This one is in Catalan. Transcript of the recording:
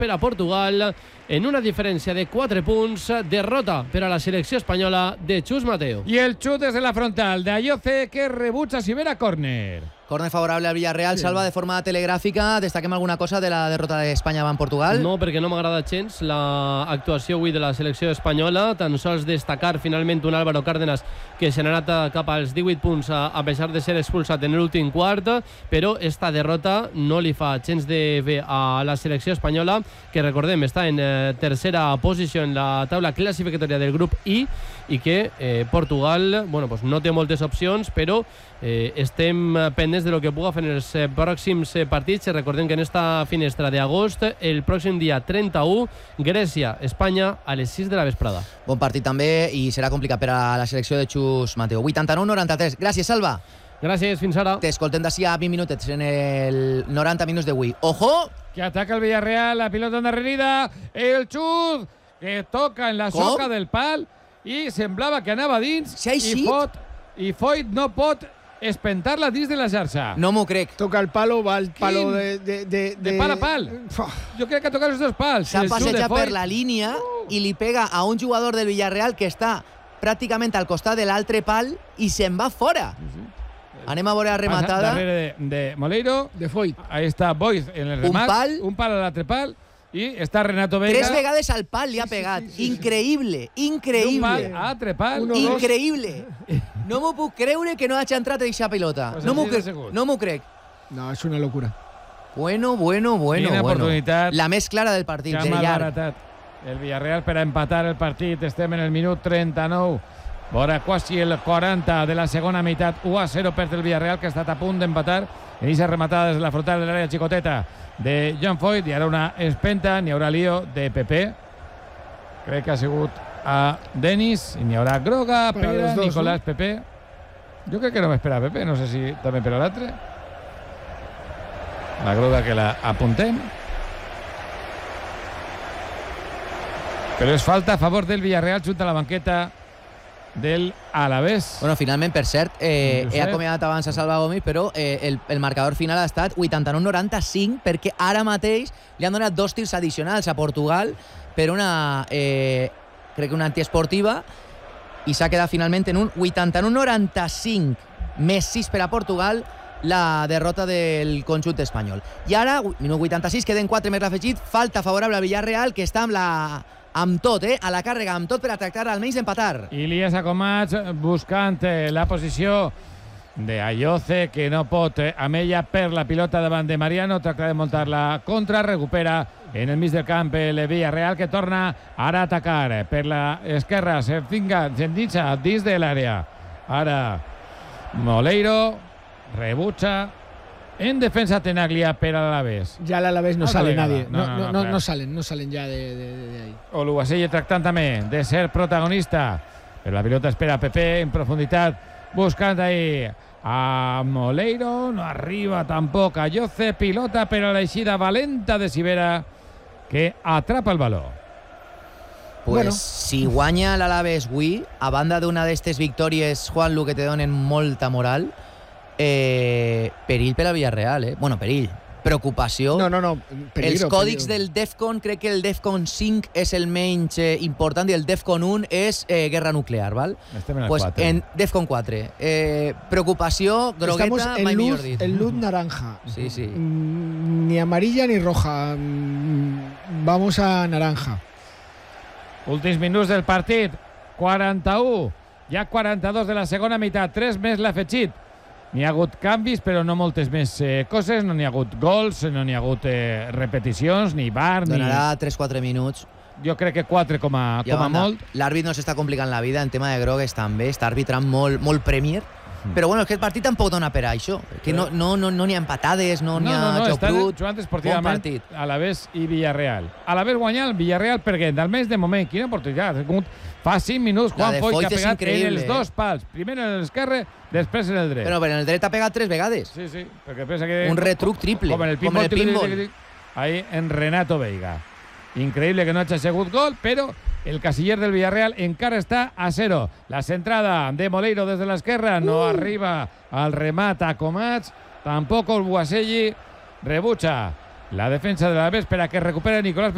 per a Portugal en una diferència de 4 punts. Derrota per a la selecció espanyola de Chus Mateo. Y el chut desde la frontal de Ayoce, que rebucha Sibera. Córner. Córner favorable al Villarreal. Salva de forma telegràfica. Destaquem alguna cosa de la derrota d'Espanya davant Portugal? No, perquè no m'agrada gens l'actuació avui de la selecció espanyola. Tan sols destacar finalment un Álvaro Cárdenas que se n'ha anat cap als 18 punts a pesar de ser expulsat en l'últim quart, però esta derrota no li fa gens de bé a la selecció espanyola, que recordem està en tercera posició en la taula classificatòria del grup I, i que Portugal pues no té moltes opcions, però estem pendents de lo que puga fer en els pròxims partits. Recordem que en esta finestra d'agost, el pròxim dia 31, Grècia-Espanya a les 6 de la vesprada. Bon partit també, i serà complicat per a la selecció de Chus Mateo. 89-93. Gràcies, Salva. Gràcies, fins ara. T'escoltem d'ací a 20 minutets en el 90 minuts d'avui. ¡Ojo! Que ataca el Villarreal, la pilota endarrerida, el xut que toca en la soca del pal i semblava que anava dins, i Foyt no pot espentar-la dins de la xarxa. No m'ho crec. Toca el palo, va al palo de pal a pal. Jo crec que ha tocat els dos pals. S'ha passejat per la línia i li pega a un jugador del Villarreal que està pràcticament al costat de l'altre pal i se'n va fora. Anem a veure la rematada. Darrere de Moleiro. De Foyt. Ahí està Boiz en el remat. Un pal a l'altre pal. I està Renato Veiga. 3 vegades al pal li ha pegat. Increïble, increïble. Un pal a l'altre pal. Increïble. No m'ho puc creure que no hagi entrat a aquesta pilota. No m'ho crec. No, és una locura. Bueno. La més clara del partit. Que ha malbaratat el Villarreal per a empatar el partit. Estem en el minut 39. Vora quasi el 40 de la segona meitat. 1-0 per el Villarreal, que ha estat a punt d'empatar. En aquesta rematada des de la frontal de l'àrea xicoteta de John Foyt. Hi haurà una espenta, n'hi haurà lío de Pepe. Crec que ha sigut a Denis. I n'hi haurà groga, Pere, Nicolás, Pepe. Jo crec que no m'espera Pepe, no sé si també per a l'altre. La groga que la apuntem. Però és falta a favor del Villarreal junt a la banqueta del Alavés. Bueno, finalment, per cert, he acomiadat abans a Salva Gómez, però el marcador final ha estat 89-95, perquè ara mateix li han donat 2 tirs addicionals a Portugal per una, crec que una antiesportiva, i s'ha quedat finalment en un 89-95, més 6 per a Portugal, la derrota del conjunt espanyol. I ara, minut 86, queden 4 més l'afegit, falta favorable al Villarreal, que està amb tot, a la càrrega, amb tot per a tractar almenys d'empatar. Ilias Acomats buscant la posició d'Ayoce, que no pot amb ella per la pilota davant de Mariano, tracta de muntar la contra, recupera en el mig del camp el Villarreal, que torna ara a atacar per l'esquerra, s'endinsa dins de l'àrea. Ara Moleiro rebutja. En defensa Tenaglia per a l'Alavés. Ya al Alavés no sale nadie. No salen ya de ahí. Oluwaseye tractant també de ser protagonista. Però la pilota espera Pepe en profunditat, buscant ahí a Moleiro. No arriba tampoc a Ayoce. Pilota per a l'eixida valenta de Sibera, que atrapa el baló. Pues si guanya l'Alavés avui, a banda d'una d'aquestes victòries, Juanlu, que te donen molta moral, perill per al Villarreal, Bueno, perill. Preocupació. No. Els còdics del DEFCON, crec que el DEFCON 5 és el menys important i el DEFCON 1 és guerra nuclear, val? Estem en el 4. En DEFCON 4. Preocupació, grogueta, mai millor dit. En luz naranja. Sí. Ni amarilla ni roja. Vamos a naranja. Últims minuts del partit. 41. Ja 42 de la segona meitat. 3 més l'afegit. N'hi ha hagut canvis, però no moltes més coses. No n'hi ha hagut gols, no n'hi ha hagut repeticions, ni VAR, ni... Donarà 3-4 minuts. Jo crec que 4 com a molt. L'àrbit no s'està complicant la vida en tema de grogues també. Està arbitrant molt Premier. Però bueno, aquest partit tampoc dona per a això. Que no n'hi ha empatades, no n'hi ha joc brut. Jugant esportivament Alavés i Villarreal. Alavés guanyant, el Villarreal perdent. Almenys de moment, quina oportunitat. Fa 5 minuts Juan Foyt, que ha pegat en els 2 pals. Primer en l'esquerre, després en el dret. Però en el dret ha pegat 3 vegades. Sí, perquè pensa que... Un retruc triple. Com en el pinball. Ahí en Renato Veiga. Increïble que no hagi sigut gol, però el casiller del Villarreal encara està a 0. La centrada de Moleiro des de l'esquerra no arriba al remat a Comats. Tampoc el Buaselli rebutja la defensa de l'Alavés per a que recupera Nicolás